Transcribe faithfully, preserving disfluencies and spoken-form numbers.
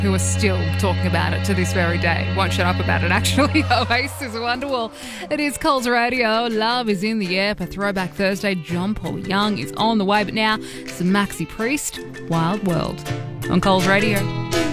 who are still talking about it to this very day. Won't shut up about it, actually. Oasis Wonderwall. It is Coles Radio. Love is in the air for Throwback Thursday. John Paul Young is on the way, but now some Maxi Priest, Wild World on Coles Radio.